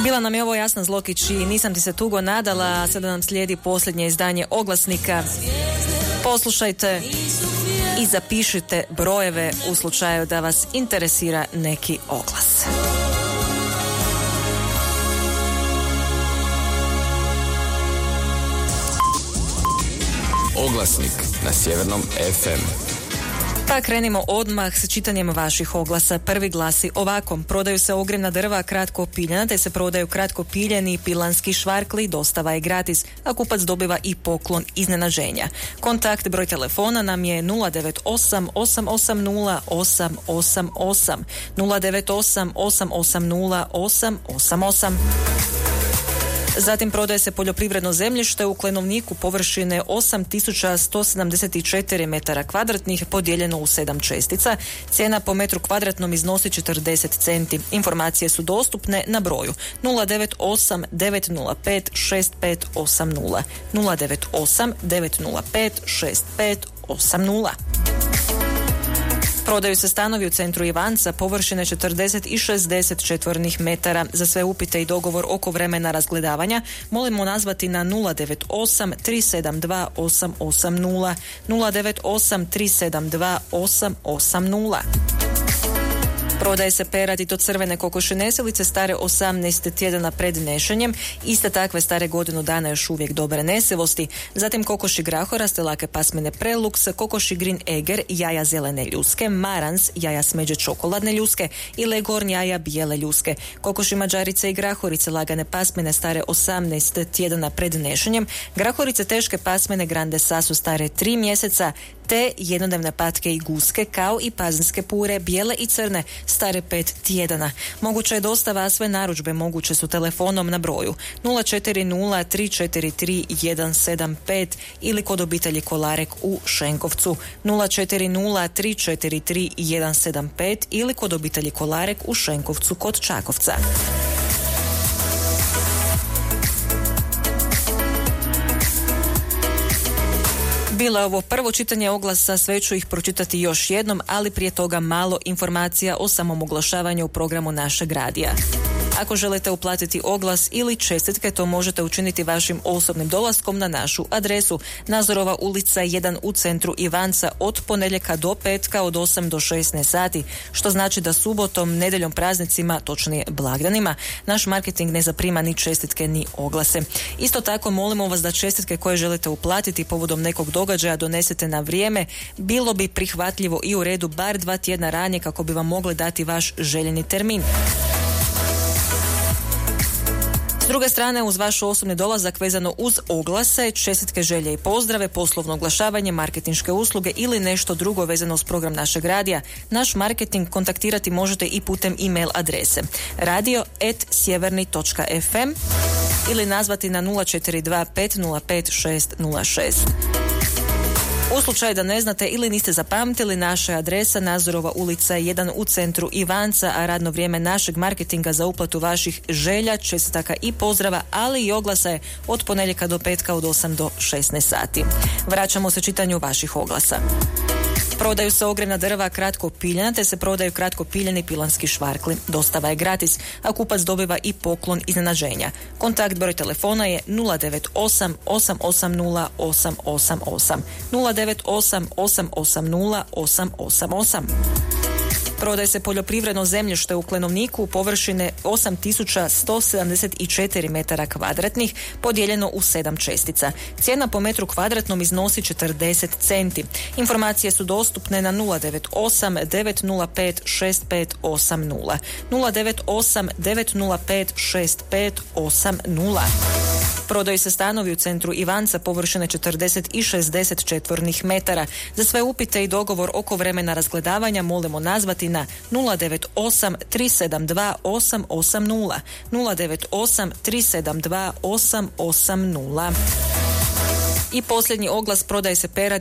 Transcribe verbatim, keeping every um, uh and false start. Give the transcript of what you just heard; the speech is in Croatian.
Bila nam je ovo Jasna Zlokić i Nisam ti se tugo nadala, a sada nam slijedi posljednje izdanje Oglasnika. Poslušajte i zapišite brojeve u slučaju da vas interesira neki oglas. Oglasnik na Sjevernom ef em. Pa krenimo odmah s čitanjem vaših oglasa. Prvi glasi ovako: prodaju se ogrjevna drva kratko piljena, te se prodaju kratko piljeni pilanski švarkli, dostava je gratis, a kupac dobiva i poklon iznenađenja. Kontakt broj telefona nam je nula devet osam osam osam nula osam osam osam, nula devet osam osam osam nula osam osam osam. Zatim prodaje se poljoprivredno zemljište u Klenovniku površine osam tisuća sto sedamdeset četiri metara kvadratnih podijeljeno u sedam čestica. Cijena po metru kvadratnom iznosi četrdeset centi. Informacije su dostupne na broju nula devet osam devet nula pet šest pet osam nula, nula devet osam devet nula pet šest pet osam nula. Prodaju se stanovi u centru Ivanca površine četrdeset i šezdeset četvornih metara. Za sve upite i dogovor oko vremena razgledavanja molimo nazvati na nula devet osam tri sedam dva osam osam nula, nula devet osam tri sedam dva osam osam nula. Prodaje se perad i to crvene kokoši neselice stare osamnaest tjedana pred nešenjem, iste takve stare godinu dana još uvijek dobre nesivosti. Zatim kokoši grahoraste lake pasmine Prelux, kokoši Green Eger, jaja zelene ljuske, Marans, jaja smeđe čokoladne ljuske i Legorn, jaja bijele ljuske. Kokoši mađarice i grahorice lagane pasmine stare osamnaest tjedana pred nešenjem, grahorice teške pasmine Grande Sasu stare tri mjeseca, te jednodnevne patke i guske kao i pazinske pure bijele i crne stare pet tjedana. Moguća je dostava, a sve narudžbe moguće su telefonom na broju nula četiri nula tri četiri tri jedan sedam pet ili kod obitelji Kolarek u Šenkovcu, nula četiri nula tri četiri tri jedan sedam pet ili kod obitelji Kolarek u Šenkovcu kod Čakovca. Bilo je ovo prvo čitanje oglasa, sve ću ih pročitati još jednom, ali prije toga malo informacija o samom oglašavanju u programu našeg radija. Ako želite uplatiti oglas ili čestitke, to možete učiniti vašim osobnim dolaskom na našu adresu Nazorova ulica jedan u centru Ivanca od ponedjeljka do petka od osam do šesnaest sati, što znači da subotom, nedjeljom, praznicima, točnije blagdanima, naš marketing ne zaprima ni čestitke ni oglase. Isto tako molimo vas da čestitke koje želite uplatiti povodom nekog događaja donesete na vrijeme. Bilo bi prihvatljivo i u redu bar dva tjedna ranije kako bi vam mogli dati vaš željeni termin. S druge strane, uz vaš osobni dolazak vezano uz oglase, čestitke, želje i pozdrave, poslovno oglašavanje, marketinške usluge ili nešto drugo vezano uz program našeg radija, naš marketing kontaktirati možete i putem e-mail adrese radio at sjeverni točka ef em ili nazvati na nula četiri dva pet nula pet šest nula šest. U slučaju da ne znate ili niste zapamtili, naša adresa Nazorova ulica jedan u centru Ivanca, a radno vrijeme našeg marketinga za uplatu vaših želja, čestitaka i pozdrava, ali i oglasa je od ponedjeljka do petka od osam do šesnaest sati. Vraćamo se čitanju vaših oglasa. Prodaju se ogrjevna drva kratko piljena, te se prodaju kratko piljeni pilanski švarkli. Dostava je gratis, a kupac dobiva i poklon iznenađenja. Kontakt broj telefona je nula devet osam osam osam nula osam osam osam, nula devet osam osam osam nula osam osam osam. Prodaje se poljoprivredno zemljište u Klenovniku površine osam tisuća sto sedamdeset četiri metara kvadratnih podijeljeno u sedam čestica. Cijena po metru kvadratnom iznosi četrdeset centi. Informacije su dostupne na nula devet osam devet nula pet šest pet osam nula, nula devet osam devet nula pet šest pet osam nula. Prodaju se stanovi u centru Ivanca površine četrdeset i šezdeset četvornih metara. Za sve upite i dogovor oko vremena razgledavanja molimo nazvati na nula devet osam tri sedam dva osam osam nula, nula devet osam tri sedam dva osam osam nula. I posljednji oglas: prodaje se perad